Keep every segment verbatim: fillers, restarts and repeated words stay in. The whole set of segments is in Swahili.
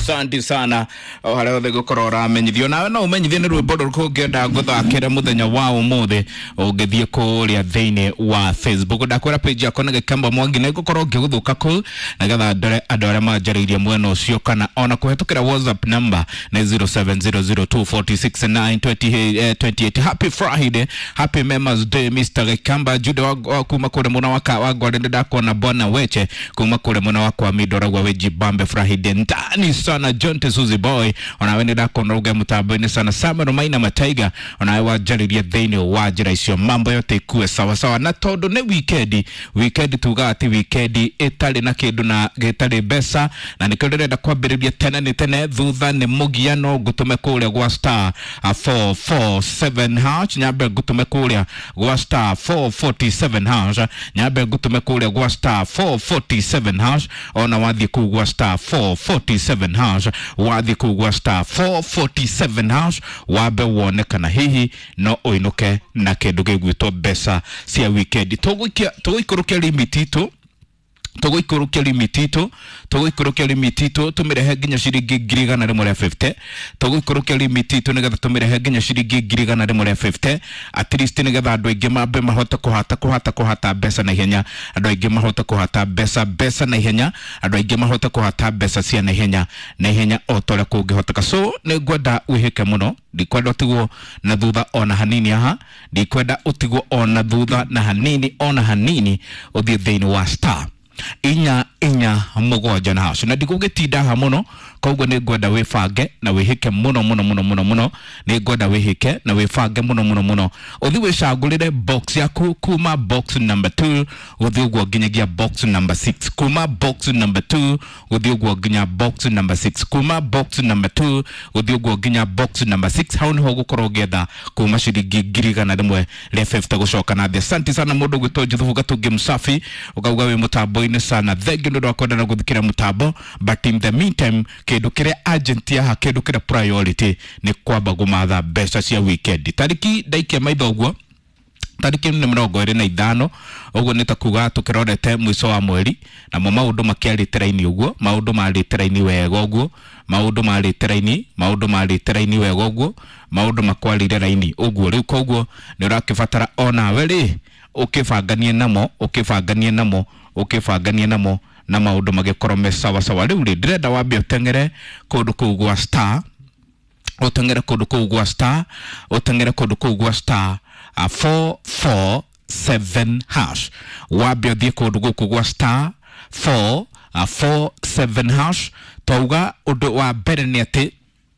Asante sana wale wothe gukorora amenyithio nawe no umenyithie ni rwimbo ruriko ngenda nguthakira muthenya wa umuthi ungithie kuria thiini wa Facebook ndakwira page yako na Gikamba Mwangi na gukorwo ngiguthuka ku na getha ndore andu aria manjariirie mwena ucio kana ona kuhetukira WhatsApp number na zero seven zero zero two four six nine two eight. Happy Friday, happy Members Day Mister Gikamba Jude wa kuma kule muna waka wa gwande ndakona bona weche kuma kule muna wako midora gwa weji bambe Friday ndani sana John Tesuzi boy onawende ndakona ruga mutambo-ini sana Samuel Maina Mataiga onawe wajaririe thiini wa njira icio mambo yote ikue sawa sawa na tondu ni weekend weekend tuga ati weekend itari na kindu na gitari besa na nikio ndirenda kwambiriria tene ni tene thutha ni mugiano gutume kuria gwa star four four seven hash nyambe gutume kuria gwa star four four seven hash nyambe gutume kuria gwa star four four seven hash ona wathi ku gwa star four four seven hash wathi ku gwa star four four seven hash wabe wone kana hihi no oinuke na kindu gigwitwo besa cia weekend tuguikia tuguikurukia limit itu tuguikurukia limit itu tuguikurukia limit itu tumirehe nginya ciringi ngiri igana rimwe ria fifty tuguikurukia limit itu nigetha tumirehe nginya ciringi ngiri igana rimwe ria fifty at least nigetha andu aingi mambe mahota kuhata kuhata kuhata besa na ihenya andu aingi mahota kuhata besa besa na ihenya andu aingi mahota kuhata besa cia na ihenya na ihenya otore kungihoteka so ni ngwenda wihike muno ndikwenda utigwo na thutha ona hanini aha ndikwenda utigwo ona thutha na hanini ona hanini uthie thiini wa star inya inya mugonja na hash na ndigugitinda ha muno koguo ni ngwenda wifange na wihike muno muno muno muno muno ni ngwenda wihike na wifange muno muno muno uthi wicagurire box yaku kuma box number two uthi uguo nginyagia box number six kuma box number two uthi uguo nginya box number six kuma box number two uthi uguo nginya box number six hau niho gukorwo ngetha kuma ciringi ngiri igana rimwe ria fifty gucoka na thia asante sana mundu gwitwo Juthubu Gatungi Msafi ukauga wi mutambo-ini sana thengi ndu rakwenda na guthikira mutambo but in the meantime kindu kiria agent ya kindu kiria priority ni kwamba gumatha besa cia weekend tariki ndaikia maitho guo tariki ni mirongo iri na ithano uguo ni takuga tukirorete mwiso wa mweri na mo maundu makiaritiraini uguo maundu maritiraini wega uguo maundu maritiraini maundu maritiraini wega uguo maundu makwarire raini uguo riu koguo ni urakibatara ona weri ukifanganie namo ukifanganie namo ukifanganie namo na maundu magikorwo me sawa sawa riu ri ndirenda wambe utengere kundu kuu gwa star utengere kundu kuu gwa star utengere kundu kuu gwa star four four seven hash wambe uthie kundu guku gwa star four four seven hash tauga undu wa mbere ni ati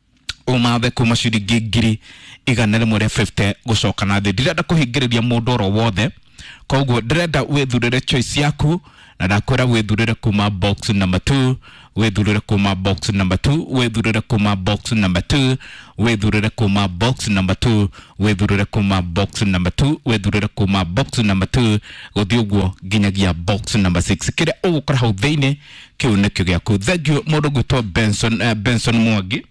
umathe kuma ciringi ngiri igana rimwe ria fifty gucoka na thi ndirenda kuhingiriria mundu oro wothe koguo ndirenda withurire choice yaku na ndakwira withurire kuma box number two withurire kuma box number two withurire kuma box number two withurire kuma box number two withurire kuma box number two withurire kuma box number two guthi uguo nginyagia box number six kire ugukora hau thiini kiu nikio giaku thengio mundu gwitwo Benson uh, Benson Mwangi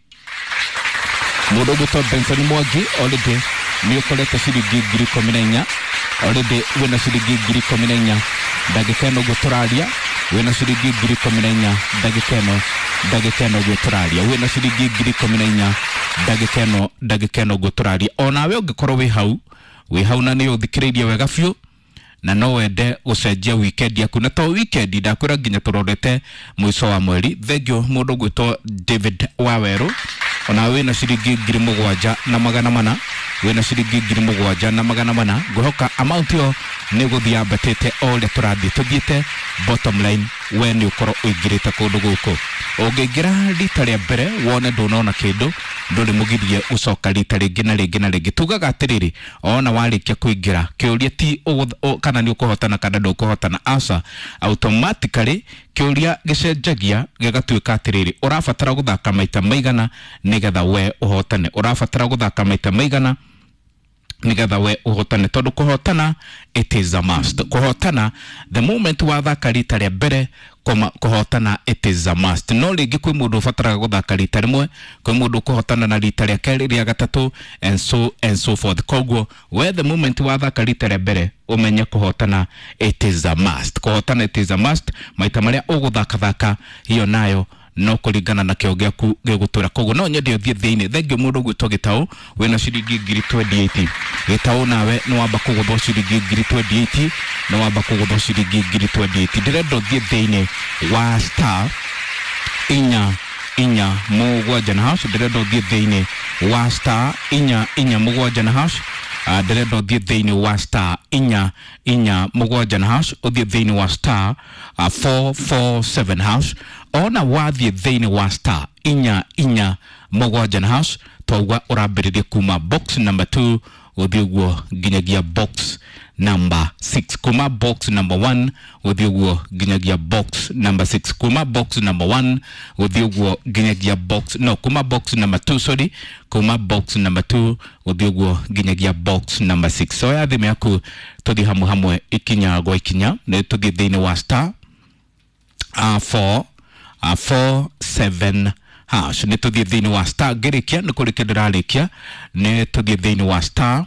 mundu gwitwo Benson Mwangi already ni ukorete ciringi ngiri ikumi na inya already wina ciringi ngiri ikumi na inya ndagika ino guturaria wina ciringi ngiri ikumi na inya ndagika ino ndagika ino guturaria wina ciringi ngiri ikumi na inya ndagika ino ndagika ino guturaria onawe ungikorwo wi hau wi hau na ni uthikiririe wega biu na no wende gucenjia weekend yaku na to weekend ndakwira nginya turorete mwiso wa mweri thengio mundu gwitwo David Waweru ona wina ciringi ngiri mugwanja na magana mana wina ciringi ngiri mugwanja na magana mana nguhoka amount yo ni guthia batete ole turathi tuthiete bottom line we ni ukoro uingirite kundu guku ungingira rita ria mbere wone ndunona kindu nduri mugithie ucoka rita ringi na ringi na ringi tugaga atiriri ona warikia kuingira kiuria ti kana ni ukuhotana kana ndukuhotana asa automatically kiuria gicenjagia gigatuika atiriri urabatara guthaka maita maigana nigetha we uhotane urabatara guthaka maita maigana nigetha we uhotane tondu kuhotana it is a must kuhotana the moment wa thaka rita ria mbere koma kuhotana it is a must no ringi kwi mundu ubataraga guthaka rita rimwe kwi mundu kuhotana na rita ria keri ria gatatu and so and so forth koguo we the moment wa thaka rita ria mbere umenye kuhotana it is a must kuhotana it is a must maita maria uguthaka thaka hiyo nayo no kuringana na kio giaku gigutura koguo no nyende uthie thiini thengio mundu gwitwo Gitau wena ciringi ngiri twenty-eight Gitau nawe no wamba kuguthwo ciringi ngiri twenty-eight no wamba kuguthwo ciringi ngiri twenty-eight ndirenda uthie thiini wa star inya inya mugwanja na hash ndirenda uthie thiini wa star inya inya mugwanja na hash ndirenda uthie thiini wa star inya inya mugwanja na hash uthie thiini wa star four four seven hash ona wathie thiini wa star inya inya mugwanja na hash twaugwa urambiririe kuma box number two uthie guo ginyagia box number six kuma box number one uthie guo ginyagia box number six kuma box number one uthie guo ginyagia box no kuma box number two sorry kuma box number two uthie guo ginyagia box number six so ya thime yaku tuthi hamwe hamwe ikinya gwa ikinya ne tuthi thiini wa star uh, four uh, four seven hash ne tuthi thiini wa star gerikia ne kurikia ndirarikia ne tuthi thiini wa star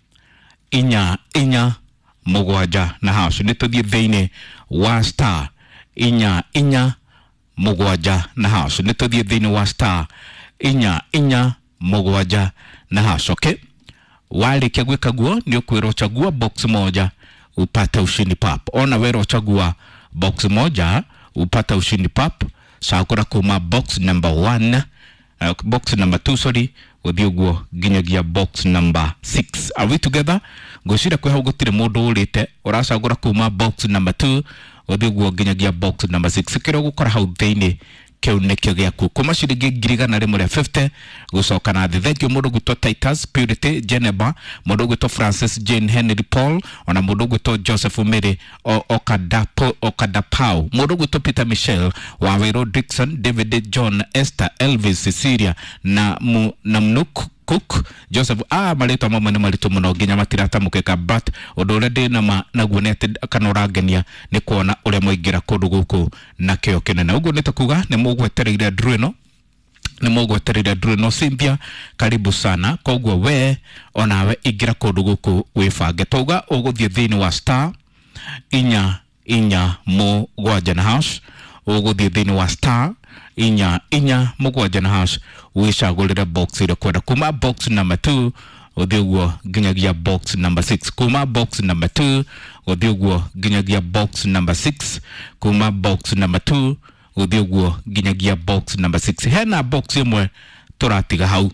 inya inya mugwanja na hash ne tuthi thiini wa star inya inya mugwanja na hash ne tuthi thiini wa star inya inya mugwanja na hash okay walikia gwika guo ni ukwira uchagua box moja upate ushindi pap ona wera uchagua box moja upate ushindi pap sakura kuma box number one uh, box number two sorry uthie guo ginyagia box number six are we together goshira kwe hau gutire mundu urite uracagura kuma box number two uthie guo ginyagia box number six kiro gukora hau thiini kiu nikio giaku kuma ciringi ngiri gana rimwe ria fifty gucoka na thi thengio mundu gwitwo Titus Purity Geneba mundu gwitwo Francis Jane Henry Paul ona mundu gwitwo Joseph Mary Okadapo Okadapau mundu gwitwo Peter Michelle Wawero Dixon David John Esther Elvis Cecilia na mu, na Mnuk Cook Joseph ah marito mama ni marito muno ginya matirata mukeka but undu ure na ma naguo nete kana urangenia ni kuona uria moingira kundu guku na kio kinene uguo nita kuga ni mugwetereire Druino ni mugwetereire Druino Cynthia karibu sana koguo we onawe ingira kundu guku wifange tuga uguthie thiini wa star inya inya mugwanja na hash uguthie thiini wa star inya inya mugwanja na hash wicagurire box ile kwenda kuma box number two uthie guo ginyagia box number six kuma box number two uthie guo ginyagia box number six kuma box number two uthie guo ginyagia box number six hena box imwe turatiga hau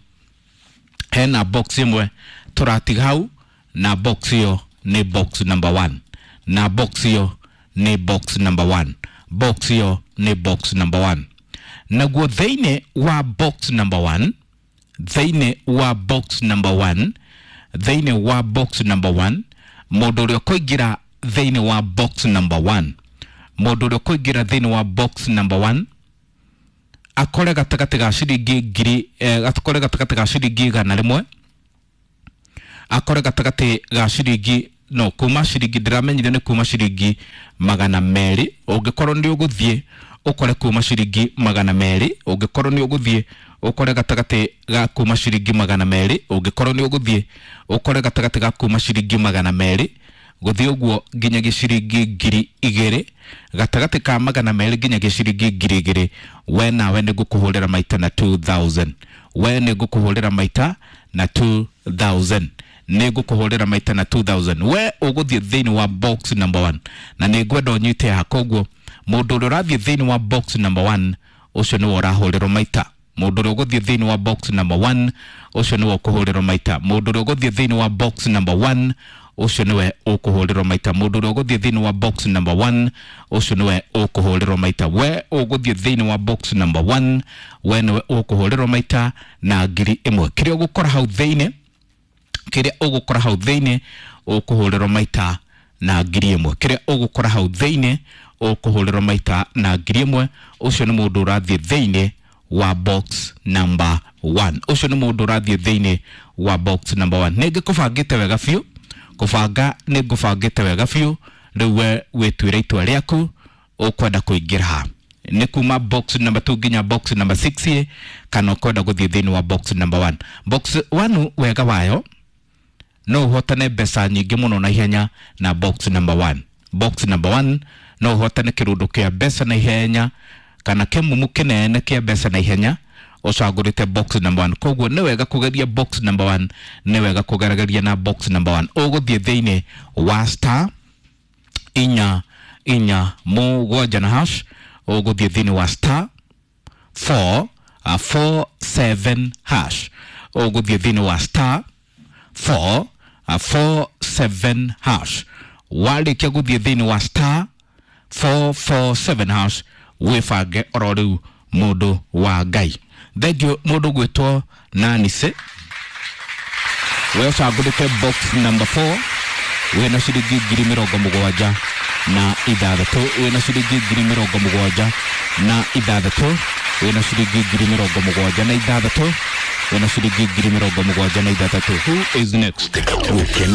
hena box imwe turatiga hau na box yo ni box number one na box yo ni box number one box yo ni box number one na guo thiini wa box number one thiini wa box number one thiini wa box number one mundu uria kuingira thiini wa box number one mundu uria kuingira thiini wa box number one akore gatagati ga ciringi ngiri eh, akore gatagati ga ciringi gana rimwe akore gatagati ga ciringi no kuma ciringi ndiramenyire ni kuma ciringi magana meri ungikorwo ndi uguthie ukore kuma ciringi magana meri ungikorwo ni uguthie ukore gatagati ga kuma ciringi magana meri ungikorwo ni uguthie ukore gatagati ga kuma ciringi magana meri guthie uguo nginya ciringi ngiri igiri gatagati ka magana meri nginya ciringi ngiri igiri we nawe ni gukuhurira maita na two thousand we ni gukuhurira maita na two thousand ni gukuhurira maita na two thousand we uguthie thiini wa box number one na ni gwenda unyite hakoguo mundu uria urathie thiini wa box number one ucio ni urahuriro maita mundu uria uguthie thiini wa box number one ucio ni ukuhuriro maita mundu uria uguthie thiini wa box number one ucio niwe ukuhuriro maita mundu uria uguthie thiini wa box number one ucio niwe ukuhuriro maita we uguthie thiini wa box number one we niwe ukuhuriro maita na ngiri imwe kiria ugukora hau thiini kiria ugukora hau thiini ukuhuriro maita na ngiri imwe kiria ugukora hau thiini ukuhuriro maita na ngiri imwe ucio ni mundu urathie thiini wa box number one ucio ni mundu urathie thiini wa box number one nenge kubangite wega fiu kubanga ni ngubangite wega fiu riu we witwire itwa riaku ukwenda kuingira ha ni kuma box number two ginya box number six ye kana ukwenda guthie thiini wa box number one box one wega wayo no hotane besa nyingi muno na ihenya na box number one box number one no hotane kirundo kia besa na ihenya kana kemumu kinene kia mbeca na ihenya ucagurite box number one. Koguo ni wega kugeria box number one, ni wega kugaragaria na box number one. Uguthie thiini wa star inya inya mugwanja na hash, uguthie thiini wa star four four seven hash, uguthie thiini wa star four four seven hash. Warikia guthie thiini wa star four four seven hash, wifange oro riu mundu wa Ngai. Thegio mundu gwitwo Nanise, we ucagurite box number four, wina ciringi ngiri mirongo mugwanja na ithathatu, wina ciringi ngiri mirongo mugwanja na ithathatu, wina ciringi ngiri mirongo mugwanja na ithathatu, wina ciringi ngiri mirongo mugwanja na ithathatu. Who is next?